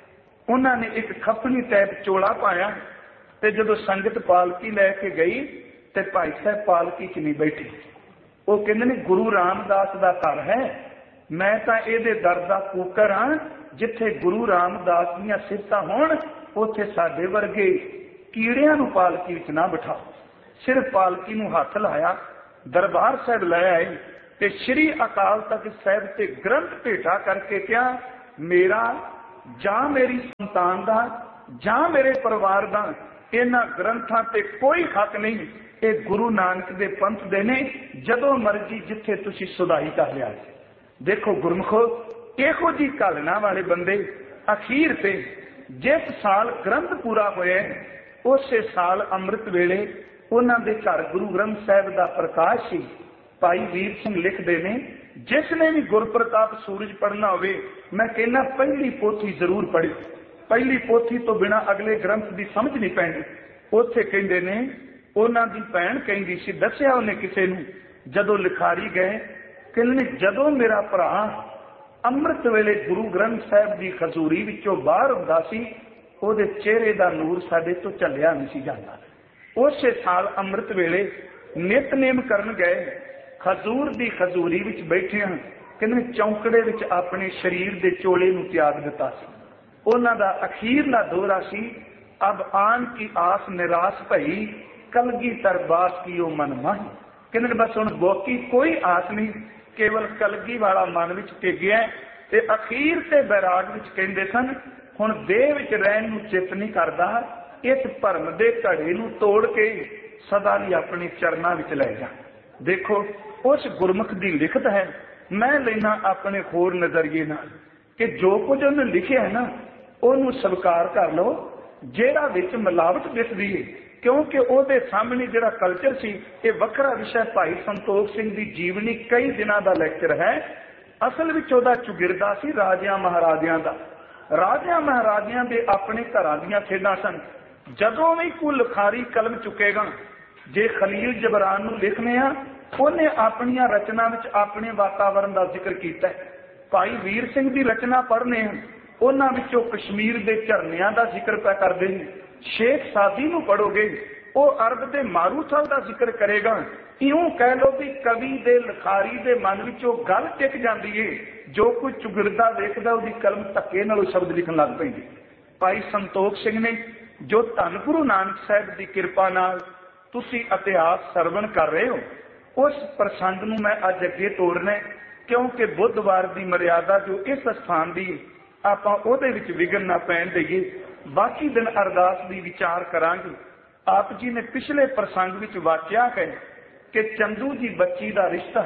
ਉਹਨਾਂ ਨੇ ਇੱਕ ਖੱਪਣੀ ਟੈਪ ਚੋਲਾ ਪਾਇਆ ਤੇ ਜਦੋਂ ਸੰਗਤ ਪਾਲਕੀ ਲੈ ਕੇ ਗਈ ਤੇ ਭਾਈ ਸਾਹਿਬ ਪਾਲਕੀ ਚ ਨਹੀਂ ਬੈਠੇ। ਉਹ ਕਹਿੰਦੇ ਨੇ ਗੁਰੂ ਰਾਮਦਾਸ ਦਾ ਘਰ ਹੈ, ਮੈਂ ਤਾਂ ਇਹਦੇ ਦਰ ਦਾ ਕੂਕਰ ਹਾਂ। ਜਿੱਥੇ ਗੁਰੂ ਰਾਮਦਾਸ ਦੀਆਂ ਸਿਫਤਾਂ ਹੋਣ ਉੱਥੇ ਸਾਡੇ ਵਰਗੇ ਕੀੜਿਆਂ ਨੂੰ ਪਾਲਕੀ ਵਿੱਚ ਨਾ ਬਿਠਾਓ। ਸਿਰਫ ਪਾਲਕੀ ਨੂੰ ਹੱਥ ਲਾਇਆ, ਦਰਬਾਰ ਸਾਹਿਬ ਲੈ ਆਏ ਤੇ ਸ਼੍ਰੀ ਅਕਾਲ ਤਖਤ ਸਾਹਿਬ ਤੇ ਗ੍ਰੰਥ ਭੇਟਾ ਕਰਕੇ ਕਿਹਾ, ਮੇਰਾ ਜਾਂ ਮੇਰੀ ਸੰਤਾਨ ਦਾ ਜਾਂ ਮੇਰੇ ਪਰਿਵਾਰ ਦਾ ਇਹਨਾਂ ਗ੍ਰੰਥਾਂ ਤੇ ਕੋਈ ਹੱਕ ਨਹੀਂ। ਇਹ ਗੁਰੂ ਨਾਨਕ ਦੇ ਪੰਥ ਦੇ ਨੇ, ਜਦੋਂ ਮਰਜੀ ਜਿੱਥੇ ਤੁਸੀਂ ਸੁਧਾਈ ਕਰ ਲਿਆ। ਦੇਖੋ ਗੁਰਮੁਖੋ, ਇਹੋ ਜੀ ਘਾਲਣਾ ਵਾਲੇ ਬੰਦੇ ਅਖੀਰ ਤੇ ਜਿਸ ਸਾਲ ਗ੍ਰੰਥ ਪੂਰਾ ਹੋਇਆ ਉਸੇ ਸਾਲ ਅੰਮ੍ਰਿਤ ਵੇਲੇ ਉਹਨਾਂ ਦੇ ਘਰ ਗੁਰੂ ਗ੍ਰੰਥ ਸਾਹਿਬ ਦਾ ਪ੍ਰਕਾਸ਼ ਸੀ। ਭਾਈ ਵੀਰ ਸਿੰਘ ਲਿਖਦੇ ਨੇ, ਜਿਸ ਨੇ ਵੀ ਗੁਰਪ੍ਰਤਾਪ ਸੂਰਜ ਪੜ੍ਹਨਾ ਹੋਵੇ, ਮੈਂ ਕਹਿੰਦਾ ਪਹਿਲੀ ਪੋਥੀ ਜ਼ਰੂਰ ਪੜ੍ਹੇ। ਪਹਿਲੀ ਪੋਥੀ ਤੋਂ ਬਿਨਾਂ ਅਗਲੇ ਗ੍ਰੰਥ ਦੀ ਸਮਝ ਨਹੀਂ ਪੈਂਦੀ। ਉੱਥੇ ਕਹਿੰਦੇ ਨੇ ਉਹਨਾਂ ਦੀ ਭੈਣ ਕਹਿੰਦੀ ਸੀ, ਦੱਸਿਆ ਉਹਨੇ ਕਿਸੇ ਨੂੰ, ਜਦੋਂ ਲਿਖਾਰੀ ਗਏ, ਕਹਿੰਦੇ ਜਦੋਂ ਮੇਰਾ ਭਰਾ ਅੰਮ੍ਰਿਤ ਵੇਲੇ ਗੁਰੂ ਗ੍ਰੰਥ ਸਾਹਿਬ ਦੀ ਖਜ਼ੂਰੀ ਵਿੱਚੋਂ ਬਾਹਰ ਹੁੰਦਾ ਸੀ, ਉਹਦੇ ਚਿਹਰੇ ਦਾ ਨੂਰ ਸਾਡੇ ਤੋਂ ਝੱਲਿਆ ਨਹੀਂ ਸੀ ਜਾਂਦਾ। ਉਸੇ ਸਾਲ ਅੰਮ੍ਰਿਤ ਵੇਲੇ ਨਿਤਨੇਮ ਕਰਨ ਗਏ, ਖਜ਼ੂਰ ਦੀ ਖਜ਼ੂਰੀ ਵਿੱਚ ਬੈਠੇ ਹਨ, ਕਹਿੰਦੇ ਚੌਂਕੜੇ ਵਿੱਚ ਆਪਣੇ ਸਰੀਰ ਦੇ ਚੋਲੇ ਨੂੰ ਤਿਆਗ ਦਿੱਤਾ ਸੀ। ਉਹਨਾਂ ਦਾ ਅਖੀਰਲਾ ਦੋਹਰਾ ਸੀ, ਅਬ ਆਨ ਕੀ ਆਸ ਨਿਰਾਸ਼ ਭਈ, ਕਲਗੀ ਤਰਬਾਸ ਕੀ ਉਹ ਮਨ ਮਾਹੀ। ਕਹਿੰਦੇ ਬਸ ਹੁਣ ਬਾਕੀ ਕੋਈ ਆਸ ਨਹੀਂ, ਕੇਵਲ ਕਲਗੀ ਵਾਲਾ ਮਨ ਵਿੱਚ ਟਿਕਿਆ। ਤੇ ਅਖੀਰ ਤੇ ਬੈਰਾਗ ਵਿੱਚ ਕਹਿੰਦੇ ਸਨ, ਹੁਣ ਦੇਹ ਵਿੱਚ ਰਹਿਣ ਨੂੰ ਚਿੱਤ ਨਹੀਂ ਕਰਦਾ, ਇਸ ਭਰਮ ਦੇ ਘੜੇ ਨੂੰ ਤੋੜ ਕੇ ਸਦਾ ਲਈ ਆਪਣੇ ਚਰਨਾਂ ਵਿੱਚ ਲੈ ਜਾ। ਦੇਖੋ ਉਸ ਗੁਰਮੁਖ ਦੀ ਲਿਖਤ ਹੈ। ਮੈਂ ਲੈਣਾ ਆਪਣੇ ਹੋਰ ਨਜ਼ਰੀਏ ਨਾਲ ਕਿ ਜੋ ਕੁਝ ਉਹਨੇ ਲਿਖਿਆ ਹੈ ਨਾ, ਉਹਨੂੰ ਸਵੀਕਾਰ ਕਰ ਲਓ। ਜਿਹੜਾ ਵਿੱਚ ਮਿਲਾਵਟ ਦਿਸਦੀ ਹੈ, ਕਿਉਂਕਿ ਉਹਦੇ ਸਾਹਮਣੇ ਜਿਹੜਾ ਕਲਚਰ ਸੀ, ਇਹ ਵੱਖਰਾ ਵਿਸ਼ਾ। ਭਾਈ ਸੰਤੋਖ ਸਿੰਘ ਦੀ ਜੀਵਨੀ ਕਈ ਦਿਨਾਂ ਦਾ ਲੈਕਚਰ ਹੈ। ਅਸਲ ਵਿੱਚ ਉਹਦਾ ਚੁਗਿਰਦਾ ਸੀ ਰਾਜਿਆਂ ਮਹਾਰਾਜਿਆਂ ਦਾ। ਰਾਜਿਆਂ ਮਹਾਰਾਜਿਆਂ ਦੇ ਆਪਣੇ ਘਰਾਂ ਦੀਆਂ ਖੇਡਾਂ ਸਨ। ਜਦੋਂ ਵੀ ਕੋਈ ਲਿਖਾਰੀ ਕਲਮ ਚੁੱਕੇਗਾ, ਜੇ ਖਲੀਲ ਜਬਰਾਨ ਨੂੰ ਲਿਖਨੇ ਆ, ਉਹਨੇ ਆਪਣੀਆਂ ਰਚਨਾ ਵਿੱਚ ਆਪਣੇ ਵਾਤਾਵਰਨ ਦਾ ਜ਼ਿਕਰ ਕੀਤਾ। ਭਾਈ ਵੀਰ ਸਿੰਘ ਦੀ ਰਚਨਾ ਪੜ੍ਹਨੇ ਆ, ਉਹਨਾਂ ਵਿੱਚੋਂ ਕਸ਼ਮੀਰ ਦੇ ਝਰਨਿਆਂ ਦਾ ਜ਼ਿਕਰ ਪੈ ਕਰਦੇ ਨੇ। ਸ਼ੇਖ ਸਾਦੀ ਨੂੰ ਪੜ੍ਹੋਗੇ, ਉਹ ਅਰਬ ਦੇ ਮਾਰੂਥਲ ਦਾ ਜ਼ਿਕਰ ਕਰੇਗਾ। ਇਉਂ ਕਹਿ ਲਓ ਵੀ ਕਵੀ ਦੇ ਲਿਖਾਰੀ ਦੇ ਮਨ ਵਿੱਚੋਂ ਗੱਲ ਟਿਕ ਜਾਂਦੀ ਏ। ਜੋ ਕੋਈ ਚੁਗਿਰਦਾ ਵੇਖਦਾ, ਉਹਦੀ ਕਲਮ ਧੱਕੇ ਨਾਲ ਸ਼ਬਦ ਲਿਖਣ ਲੱਗ ਪੈਂਦੀ। ਭਾਈ ਸੰਤੋਖ ਸਿੰਘ ਨੇ, ਜੋ ਧੰਨ ਗੁਰੂ ਨਾਨਕ ਸਾਹਿਬ ਦੀ ਕਿਰਪਾ ਨਾਲ ਤੁਸੀਂ ਇਤਿਹਾਸ ਸਰਵਣ ਕਰ ਰਹੇ ਹੋ, ਉਸ ਪ੍ਰਸੰਗ ਨੂੰ ਮੈਂ ਅੱਜ ਅੱਗੇ ਤੋਰਨਾ, ਕਿਉਂਕਿ ਬੁੱਧਵਾਰ ਦੀ ਮਰਿਆਦਾ ਜੋ ਇਸ ਸਥਾਨ ਦੀ, ਆਪਾਂ ਉਹਦੇ ਵਿੱਚ ਵਿਘਨ ਨਾ ਪੈਣ ਦੇਈਏ। ਬਾਕੀ ਦਿਨ ਅਰਦਾਸ ਦੀ ਵਿਚਾਰ ਕਰਾਂਗੇ। ਆਪ ਜੀ ਨੇ ਪਿਛਲੇ ਪ੍ਰਸੰਗ ਵਿੱਚ ਵਾਚਿਆ ਹੈ ਕਿ ਚੰਦੂ ਦੀ ਬੱਚੀ ਦਾ ਰਿਸ਼ਤਾ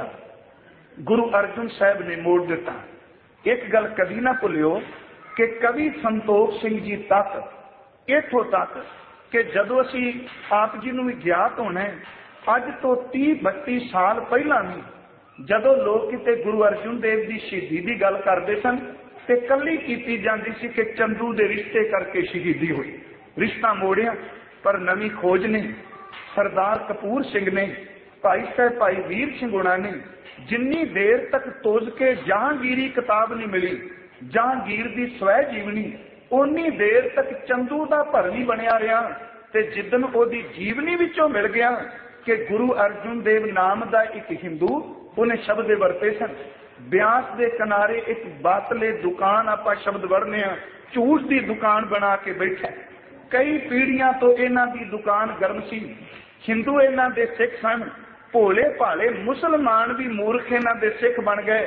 ਗੁਰੂ ਅਰਜਨ ਸਾਹਿਬ ਨੇ ਮੋੜ ਦਿੱਤਾ। ਇੱਕ ਗੱਲ ਕਦੀ ਨਾ ਭੁੱਲਿਓ ਕਿ ਕਵੀ ਸੰਤੋਖ ਸਿੰਘ ਜੀ ਤੱਕ, ਇੱਥੋਂ ਤੱਕ ਕਿ ਜਦੋਂ ਅਸੀਂ ਆਪ ਜੀ ਨੂੰ ਵੀ ਗਿਆਤ ਹੋਣਾ, ਅੱਜ ਤੋਂ ਤੀਹ ਬੱਤੀ ਸਾਲ ਪਹਿਲਾਂ ਵੀ ਜਦੋਂ ਲੋਕ ਕਿਤੇ ਗੁਰੂ ਅਰਜਨ ਦੇਵ ਦੀ ਸ਼ਹੀਦੀ ਦੀ ਗੱਲ ਕਰਦੇ ਸਨ ਤੇ ਕੱਲੀ ਕੀਤੀ ਜਾਂਦੀ ਸੀ ਕਿ ਚੰਦੂ ਦੇ ਰਿਸ਼ਤੇ ਕਰਕੇ ਸ਼ਹੀਦੀ ਹੋਈ। ਰਿਸ਼ਤਾ ਮੋੜਿਆ, ਪਰ ਨਵੀਂ ਖੋਜ ਨੇ, ਸਰਦਾਰ ਕਪੂਰ ਸਿੰਘ ਨੇ, ਭਾਈ ਸਾਹਿਬ ਭਾਈ ਵੀਰ ਸਿੰਘ ਹੋਣਾ ਨੇ, ਜਿੰਨੀ ਦੇਰ ਤੱਕ ਤੋਜ ਕੇ ਜਹਾਂਗੀਰੀ ਕਿਤਾਬ ਨਹੀਂ ਮਿਲੀ, ਜਹਾਂਗੀਰ ਦੀ ਸਵੈ ਜੀਵਨੀ, ਉਨੀ ਦੇਰ ਤੱਕ ਚੰਦੂ ਦਾ ਭਰਨੀ ਬਣਿਆ ਰਿਹਾ। ਤੇ ਜਿੱਦਨ ਉਹਦੀ ਜੀਵਨੀ ਵਿੱਚੋਂ ਮਿਲ ਗਿਆ ਕਿ ਗੁਰੂ ਅਰਜਨ ਦੇਵ ਨਾਮ ਦਾ ਇੱਕ ਹਿੰਦੂ, ਉਹਨੇ ਸ਼ਬਦ ਵਰਤੇ ਸਨ। ਬਿਆਸ ਦੇ ਕਿਨਾਰੇ ਇੱਕ ਬਾਤਲੇ ਦੁਕਾਨ, ਆਪਾਂ ਸ਼ਬਦ ਵਰਨੇ ਆ, ਝੂਠ ਦੀ ਦੁਕਾਨ ਬਣਾ ਕੇ ਬੈਠਾ। ਕਈ ਪੀੜ੍ਹੀਆਂ ਤੋਂ ਇਹਨਾਂ ਦੀ ਦੁਕਾਨ ਗਰਮ ਸੀ। ਹਿੰਦੂ ਇਹਨਾਂ ਦੇ ਸਿੱਖ ਸਨ, ਭੋਲੇ ਭਾਲੇ ਮੁਸਲਮਾਨ ਵੀ ਮੂਰਖ ਇਹਨਾਂ ਦੇ ਸਿੱਖ ਬਣ ਗਏ।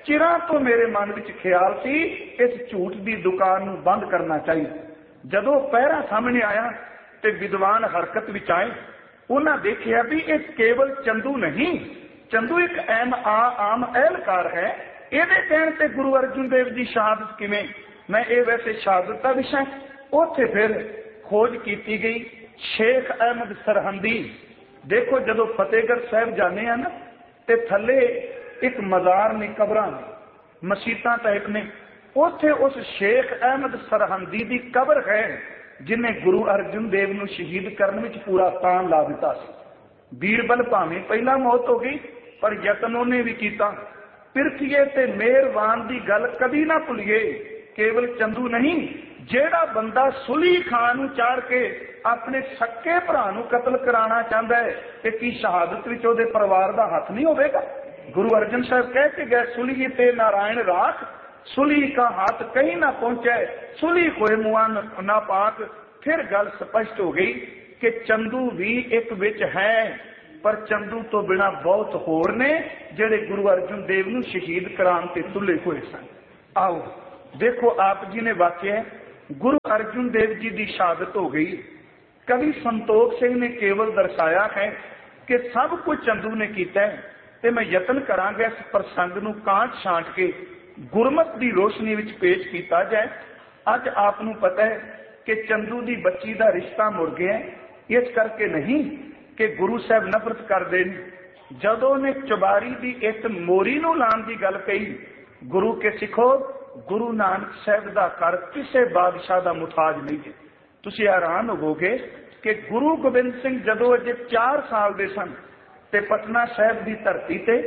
चिरां तो मेरे मन विच ख्याल सी इस झूठ की दुकान नूं बंद करना चाहिए। जदों पहरा सामने आया ते विद्वान हरकत विच आए, उन्हां देखिया भी ये केवल चंदू नहीं, चंदू एक आम आम एहलकार है। ਇਹਦੇ ਕਹਿਣ ਤੇ गुरु अर्जुन देव जी शहादत किवें? मैं ये वैसे शहादत का विषय उत्थे फिर खोज की गई। शेख अहमद सरहंदी, देखो जदों फतेहगढ़ साहब जाने हैं ना, ते थले एक मज़ार ने, कबरां ने, मसीतां टाइप ने, उत्थे उस शेख अहमद सरहंदी की कबर है जिन्हें गुरु अर्जुन देव नूं शहीद करने में पूरा तान ला दिता सी। बीरबल भावें पहला मौत हो गई, पर यतन उन्हें भी किया। पिरथीए ते मेहरबान की गल कभी ना भुलिए। केवल चंदू नहीं, जेड़ा बंदा सुली खान नूं चाड़ के अपने सक्के भरा नूं कतल कराना चाहता है, कि की शहादत विच उहदे परिवार का हथ नहीं होवेगा? गुरु अर्जन साहब कह के गए, सुली ते नारायण राख, सुली का हाथ कहीं ना पहुंचे, सुली कोई मुआ ना पाक। फिर गल स्पष्ट हो गई कि चंदू भी एक विच है, पर चंदू तो बिना बहुत होर ने जेड़े गुरु अर्जुन देव नूं शहीद कराने ते तुले हुए सन। आओ देखो, आप जी ने वाक्य गुरु अर्जुन देव जी की शहादत हो गई। कवि संतोख सिंह ने केवल दर्शाया है कि सब कुछ चंदू ने किया है, ते मैं यतन करांगा इस प्रसंग नूं कांट छांट के गुरमत की रोशनी विच पेश किया जाए। अज आप नूं पता है कि चंदू की बच्ची का रिश्ता मुड़ गया, इस करके नहीं कि गुरु साहब नफरत करते हैं। जदों ने चुबारी की एक मोरी नूं लाण की गल कही, गुरु के सिखो, गुरु नानक साहब का घर किसी बादशाह का मुताज नहीं है। तुसीं हैरान होवोगे कि गुरु गोबिंद सिंह जदों अजे चार साल के सन, ते पटना साहब की धरती ते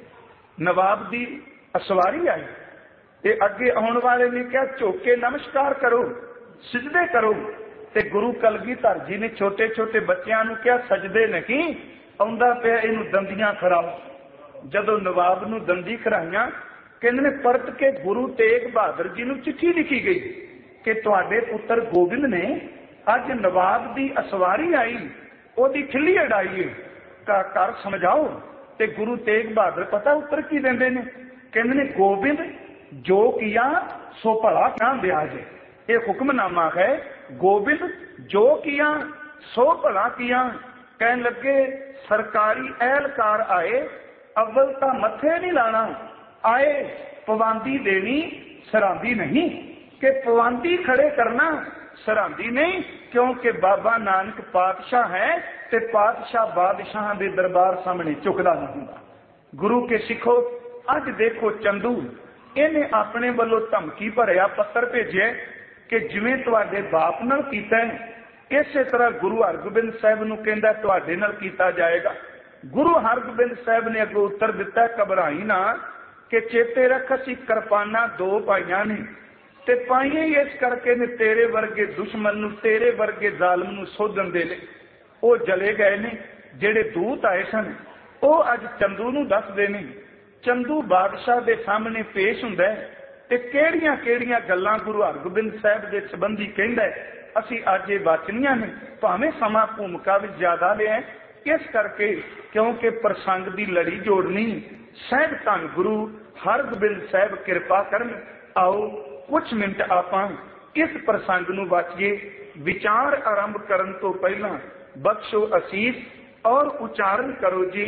नवाब की असवारी आई, ते अगे आने वाले ने क्या झोके नमस्कार करो, सिजदे करो, ते गुरु कलगीधर जी ने छोटे छोटे बच्चों नूं क्या सजदे नहीं, आउंदा पिया इहनूं दंदियां खराओ। जदों नवाब नूं दंदी खराइयां, कहंदे ने परत के गुरु तेग बहादुर जी नूं चिट्ठी लिखी गई कि तुहाडे पुत्र गोबिंद ने अज नवाब की असवारी आई, ओदी खिल्ली अड़ाई है, का कर समझाओ। ते गुरु तेग बहादुर पता उत्तर की देंदे ने, कहंदे ने गोबिंद जो किया सो भला क्या दिया जे। ये हुक्मनामा है, गोबिंद जो किया सो भला किया। कहन लगे सरकारी एहलकार आए, अव्वल ता मथे नहीं लाना, आए पवांदी देनी सरांदी नहीं, कि पवांदी खड़े करना सरांदी नहीं, क्योंकि बाबा नानक पातशाह है, ते पातशाह बादशाह के दरबार सामने झुकदा नहीं हुंदा। गुरु के सिखो, अज देखो चंदू इन्हें अपने वालों धमकी भरिया पत्र भेजे कि जिवें तुहाडे बाप नाल कीता है, इसे तरह गुरु हरगोबिंद साहब नूं कहंदा तुहाडे नाल कीता जाएगा। गुरु हरगोबिंद साहब ने अगों उत्तर दिता, घबराई ना, कि चेते रख असीं किरपाना दो पाईयां ने, ते पाईयां ही इस करके ने तेरे वर्गे दुश्मन नूं, तेरे वर्गे जालम नूं सोधन दे ले। वो जले गए ने, जेड़े दूत आए सन वो अज चंदू नूं दसदे ने। चंदू बादशाह दे सामने पेश हुंदा है, ते किहड़ियां किहड़ियां गल्लां गुरु हरगोबिंद साहब दे संबंधी कहंदा है, असीं अज ये वाचनियां ने, भावें समा भूमिका विच ज्यादा लिया, इस करके क्योंकि प्रसंग की लड़ी जोड़नी। सहज धन गुरु हरगोबिंद साहब कृपा करन। आओ कुछ मिनट आपां इस प्रसंग नूं वाचिए। विचार आरंभ करन तो पहला बख्शो असीस और उच्चारण करो जी,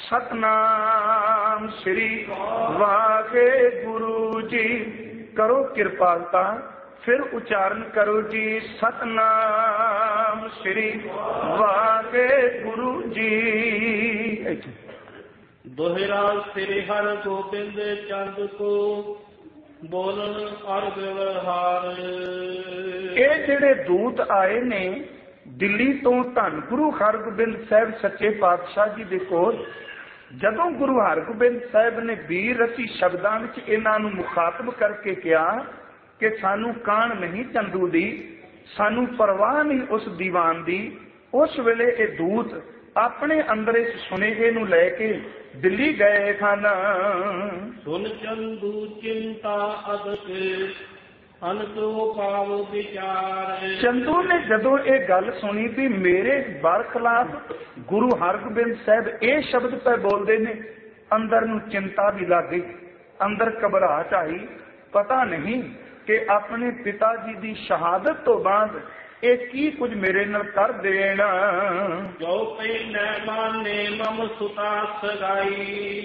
सतनाम श्री वाहे गुरु जी। करो कृपालता, फिर उच्चारण करो जी, सतनाम श्री वाहे गुरु जी। दोहरा श्री हर गोबिंद चंद को बोलन और व्यवहार। ये जेड़े दूत आए ने दिल्ली तो धन गुरु हरगोबिंद साहब सच्चे पातशाह जी दे कोल, जदों गुरु हरगोबिंद साहब ने वीर रसी शब्दां विच इन्हां नूं मुखातब करके कहा कि सानू कान नहीं चंदू दी, सानू परवाह नहीं उस दीवान दी, उस वेले ये दूत अपने अंदर इस सुनेहे नूं लैके दिल्ली गए सन। सुन चंदू चिंता अदक अनतो पाव विचार। चंदू ने जदों ये गल सुनी भी मेरे बरखिलाफ गुरु हरगोबिंद साहब ये शब्द पे बोलते ने, अंदर नूं चिंता भी लग गई। अंदर घबराहट आई, पता नहीं कि अपने पिता जी की शहादत तो बाद ये की कुछ मेरे नाल कर देण। जो पै न माने मम सुता सगाई,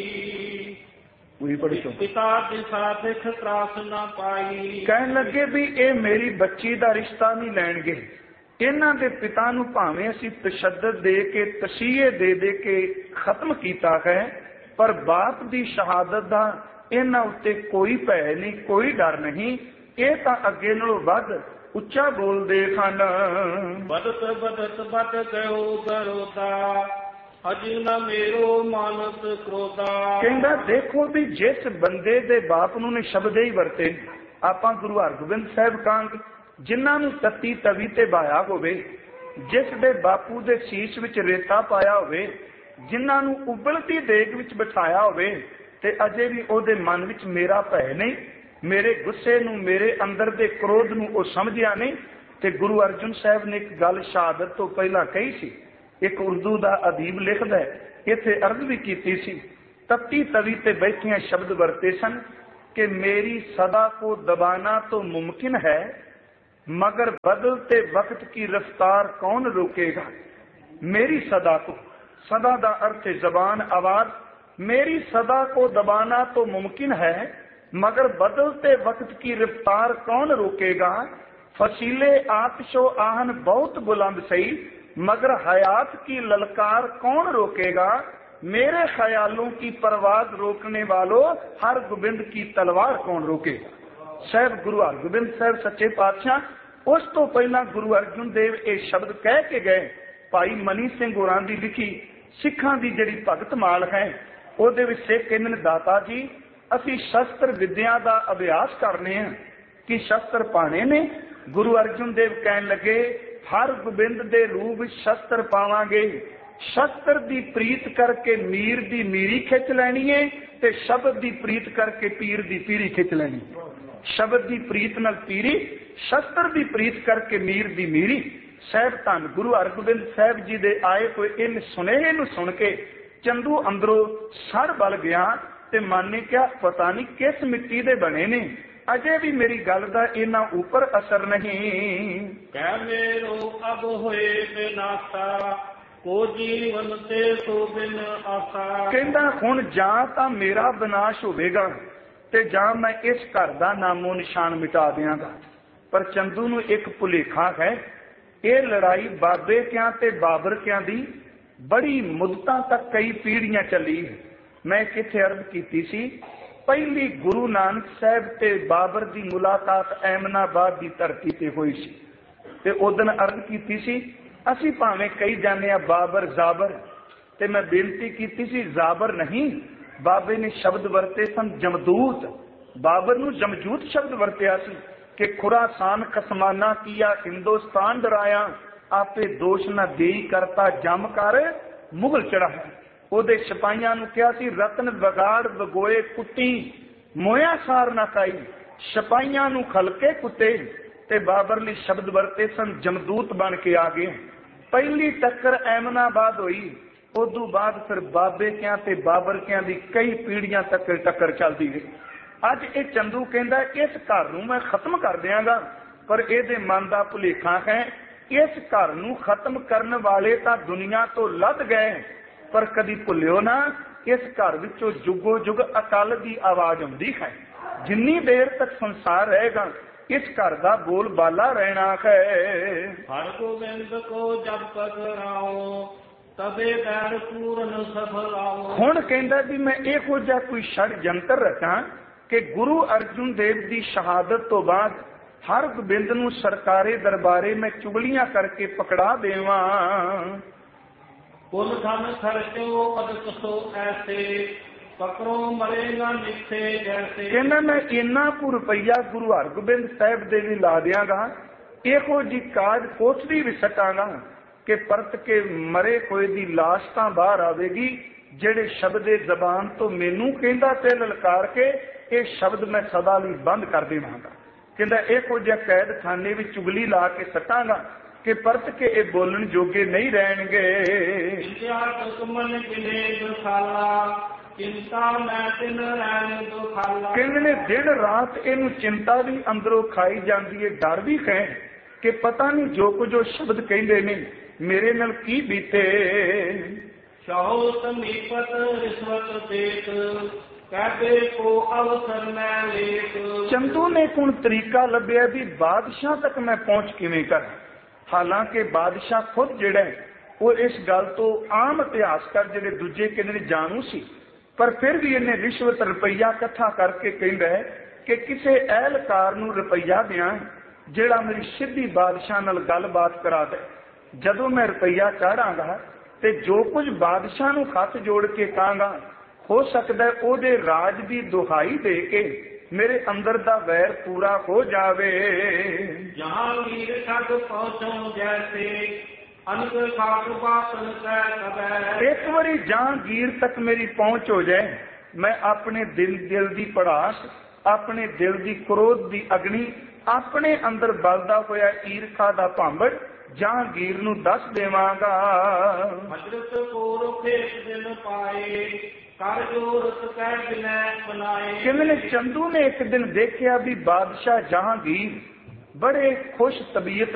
पिता दिशा दिख त्रास न पाई। कहन लगे भी ये मेरी बच्ची का रिश्ता नहीं लैणगे, इन्हां दे पिता नूं भावें असीं तशद्दद दे के तसीहे दे दे के खत्म कीता है, पर बाप की शहादत का इन्हां उत्ते कोई भय नहीं, कोई डर नहीं। ये तां अगे नालों वध उच्चा बोलदे सन। बदत बदत बद गयो दरोदा, अज न मेरो मानत क्रोधा। कहंदा देखो भी जिस बंदे दे बाप नूं ने शब्द ही वरते, आपां गुरु हरगोबिंद साहिब कांग जिन्हां नूं तत्ती तवी ते बाया होवे, जिस दे बापू दे शीश विच रेता पाया होवे, जिन्हां नूं उबलती देग विच बिठाया होवे, ते अजे भी ओदे मन विच मेरा भय नहीं, मेरे गुस्से नूं, मेरे अंदर दे क्रोध नूं ओ समझिया नहीं। ते गुरु अर्जन साहब ने एक गल शहादत तो पहला कही सी, एक उर्दू दा अदीब लिखदा है, इत्थे अर्ज भी कीती सी, तत्ती तवी ते बैठिया शब्द वरते सन कि मेरी सदा को दबाना तो मुमकिन है, मगर बदलते वक्त की रफ्तार कौन रोकेगा। मेरी सदा को, सदा दा अर्थ जबान आवाज, मेरी सदा को दबाना तो मुमकिन है, मगर बदलते वक्त की रफ्तार कौन रोकेगा। फसीले आतिशो आहन बहुत बुलंद सही, मगर हयात की ललकार कौन रोकेगा। मेरे ख्यालों की परवाज रोकने वालों, हर गोबिंद की तलवार कौन रोकेगा। साहब गुरु हरगोबिंद साहब सच्चे पातशाह उस तो पहला गुरु अर्जुन देव ये शब्द कह के गए। भाई मनी सिंह होरां दी लिखी सिखां दी जिहड़ी भगत माल है, ਉਹਦੇ ਵਿੱਚ ਇਹ ਕਹਿੰਦੇ ਨੇ, ਦਾਤਾ ਜੀ ਅਸੀਂ ਸ਼ਸਤਰ ਵਿਦਿਆ ਦਾ ਅਭਿਆਸ ਕਰਨੇ ਆ ਕਿ ਸ਼ਸਤਰ ਪਾਣੇ ਨੇ। ਗੁਰੂ ਅਰਜਨ ਦੇਵ ਕਹਿਣ ਲੱਗੇ ਹਰ ਗੋਬਿੰਦ ਦੇ ਰੂਪ ਵਿੱਚ ਸ਼ਸਤਰ ਪਾਵਾਂਗੇ, ਸ਼ਸਤਰ ਦੀ ਪ੍ਰੀਤ ਕਰਕੇ ਮੀਰ ਦੀ ਮੀਰੀ ਖਿੱਚ ਲੈਣੀ ਹੈ, ਤੇ ਸ਼ਬਦ ਦੀ ਪ੍ਰੀਤ ਕਰਕੇ ਪੀਰ ਦੀ ਪੀਰੀ ਖਿੱਚ ਲੈਣੀ। ਸ਼ਬਦ ਦੀ ਪ੍ਰੀਤ ਨਾਲ ਪੀਰੀ, ਸ਼ਸਤਰ ਦੀ ਪ੍ਰੀਤ ਕਰਕੇ ਮੀਰ ਦੀ ਮੀਰੀ। ਸਾਹਿਬ ਧੰਨ ਗੁਰੂ ਹਰਗੋਬਿੰਦ ਸਾਹਿਬ ਜੀ ਦੇ ਆਏ ਹੋਏ ਇਨ ਸੁਨੇਹੇ ਨੂੰ ਸੁਣ ਕੇ ਚੰਦੂ ਅੰਦਰੋਂ ਸੜ ਬਲ ਗਿਆ ਤੇ ਮਨ ਨੇ ਕਿਹਾ ਪਤਾ ਨਹੀਂ ਕਿਸ ਮਿੱਟੀ ਦੇ ਬਣੇ ਨੇ, ਅਜੇ ਵੀ ਮੇਰੀ ਗੱਲ ਦਾ ਇਹਨਾਂ ਉੱਪਰ ਅਸਰ ਨਹੀਂ। ਕਹਿ ਮੇਰੋ ਅਬ ਹੋਏ ਬਿਨਾਸਾ, ਕੋ ਜੀਵਨ ਤੇ ਸੋ ਬਿਨ ਆਸਾ। ਕਹਿੰਦਾ ਹੁਣ ਜਾਂ ਤਾਂ ਮੇਰਾ ਵਿਨਾਸ਼ ਹੋਵੇਗਾ ਤੇ ਜਾਂ ਮੈਂ ਇਸ ਘਰ ਦਾ ਨਾਮੋ ਨਿਸ਼ਾਨ ਮਿਟਾ ਦਿਆਂਗਾ। ਪਰ ਚੰਦੂ ਨੂੰ ਇੱਕ ਭੁਲੇਖਾ ਹੈ, ਇਹ ਲੜਾਈ ਬਾਬੇ ਕਿਆਂ ਤੇ ਬਾਬਰ ਕਿਆਂ ਦੀ बड़ी मुद्दतां तक कई पीढ़ियां चली। मैं किथे अर्ज कीती सी, पहली गुरु नानक साहब ते बाबर दी मुलाकात एमनाबाद दी धरती ते हुई सी, ते उदन अर्ज कीती सी असी भावें कई जाने आ बाबर जाबर, ते मैं बेनती कीती सी जाबर नहीं, बाबे ने शब्द वरते सन जमदूत। बाबर नूं जमजूत शब्द वरतिया सी कि खुरासान खसमाना किया हिंदुस्तान डराया, आपे दोष न देई करता जम कर मुगल चढ़ा। ओदे सिपाहियां नूं कहा सी रतन वगाड़ वगोए कुट्टी, मोया सार न काई, सिपाहियां नूं खलके कुत्ते। ते बाबर ने शब्द वरते सन जमदूत बन के आ गए। पहली टक्कर एमनाबाद हुई, उदू बाद फिर बाबे क्या ते बाबर क्या दी कई पीढ़ियां तक टक्कर चलती गई। अज ये चंदू कहंदा इस घर नूं मैं खत्म कर दियांगा, पर इहदे मन दा भुलेखा है इस घर नूं खत्म करने वाले तां दुनिया तो लद गए, पर कदी भुलियो ना इस घर विचों जुगो जुग अकाल दी आवाज आउंदी है। जिन्नी देर तक संसार रहेगा इस घर का बोल बाला रहना है। हर गोबिंद को जब पकड़ाओ तबे बैर पूर्ण सफल आओ। हुण कहंदा भी मैं इहो जिहा कोई षडयंत्र रचां कि गुरु अर्जुन देव की शहादत तो बाद हर गोबिंद नूं सरकारे दरबारे में चुगलियां करके पकड़ा देवां। कुल धन खर्चो पदक सो ऐसे, पकड़ो मरेगा निथे जैसे। कहना मैं इन्ना कु रुपया गुरु हरगोबिंद साहिब दे भी ला दियांगा, इहो जी काज कोठरी भी सटांगा कि परत के मरे होए दी लाश तां बाहर आवेगी, जेड़े शब्द जबान तो मैनू कहंदा ते ललकार के ये शब्द मैं सदा लई बंद कर देवांगा। कहंदा इहो जिहा कैद खाने विच चुगली ला के सटांगा कि परत के ये बोलण जोगे नहीं रहणगे। ਚਿੰਤਾ ਮੈਂ ਦਿਨ ਰਹਿਣ ਦੁਖਾਲਾ। ਕਹਿੰਦੇ ਨੇ ਦਿਨ ਰਾਤ ਇਹਨੂੰ ਚਿੰਤਾ ਵੀ ਅੰਦਰੋਂ ਖਾਈ ਜਾਂਦੀ ਹੈ, ਡਰ ਵੀ ਹੈ ਕਿ ਪਤਾ ਨਹੀਂ ਜੋ ਕੁਝ ਉਹ ਸ਼ਬਦ ਕਹਿੰਦੇ ਨੇ ਮੇਰੇ ਨਾਲ ਕੀ ਬੀਤੇ। ਸਹੁ ਸਮੀਪਤ ਰਿਸ਼ਵਤ ਦੇਤ ਕਹਦੇ ਕੋ ਅਵਸਰ ਮੈਂ ਲੇਤ। ਚੰਦੂ ਨੇ ਹੁਣ ਤਰੀਕਾ ਲੱਭਿਆ ਵੀ ਬਾਦਸ਼ਾਹ ਤੱਕ ਮੈਂ ਪਹੁੰਚ ਕਿਵੇਂ ਕਰਾਂ। ਹਾਲਾਂਕਿ ਬਾਦਸ਼ਾਹ ਖੁਦ ਜਿਹੜਾ ਉਹ ਇਸ ਗੱਲ ਤੋਂ ਆਮ ਇਤਿਹਾਸਕਾਰ ਜਿਹੜੇ ਦੂਜੇ ਕਹਿੰਦੇ ਨੇ ਜਾਣੂ ਸੀ, ਪਰ ਫਿਰ ਵੀ ਇਹਨੇ ਰਿਸ਼ਵਤ ਰੁਪਈਆ ਇਕੱਠਾ ਕਰਕੇ ਕਹਿੰਦਾ ਹੈ ਕਿ ਕਿਸੇ ਅਹਿਲਕਾਰ ਨੂੰ ਰੁਪਈਆ ਦਿਆਂ ਜਿਹੜਾ ਮੇਰੀ ਸਿੱਧੀ ਬਾਦਸ਼ਾਹ ਨਾਲ ਗੱਲਬਾਤ ਕਰਾ ਦੇ। ਜਦੋਂ ਮੈਂ ਰੁਪਈਆ ਚਾੜਾਂਗਾ ਤੇ ਜੋ ਕੁਝ ਬਾਦਸ਼ਾਹ ਨੂੰ ਹੱਥ ਜੋੜ ਕੇ ਕਹਾਂਗਾ ਹੋ ਸਕਦਾ ਉਹਦੇ ਰਾਜ ਦੀ ਦੁਹਾਈ ਦੇ ਕੇ ਮੇਰੇ ਅੰਦਰ ਦਾ ਵੈਰ ਪੂਰਾ ਹੋ ਜਾਵੇ। ਜਹਾਂਗੀਰ ਤੱਕ ਪਹੁੰਚੋ ਜੈਸੇ ਅਨਕ ਖਾਕ ਬਾਤਨ ਕਹਿ ਕਬੈ। ਇੱਕ ਵਾਰੀ ਜਹਾਂਗੀਰ ਤੱਕ ਮੇਰੀ ਪਹੁੰਚ ਹੋ ਜਾਏ, ਮੈਂ ਆਪਣੇ ਦਿਲ ਦਿਲ ਦੀ ਪੜਾਸ, ਆਪਣੇ ਦਿਲ ਦੀ ਕ੍ਰੋਧ ਦੀ ਅਗਨੀ, ਆਪਣੇ ਅੰਦਰ ਬਲਦਾ ਹੋਇਆ ਈਰਖਾ ਦਾ ਭਾਂਬੜ ਜਹਾਂਗੀਰ ਨੂੰ ਦੱਸ ਦੇਵਾਂਗਾ। ਹਜ਼ਰਤ ਕੋ ਰੁਖੇਤ ਦਿਨ ਪਾਏ ਕਰ ਜੋਰਤ ਕਹਿ ਬਿਨੈ ਬਨਾਏ। ਕਹਿੰਦੇ ਨੇ ਚੰਦੂ ਨੇ ਇੱਕ ਦਿਨ ਦੇਖਿਆ ਵੀ ਬਾਦਸ਼ਾਹ ਜਹਾਂਗੀਰ ਬੜੇ ਖੁਸ਼ ਤਬੀਅਤ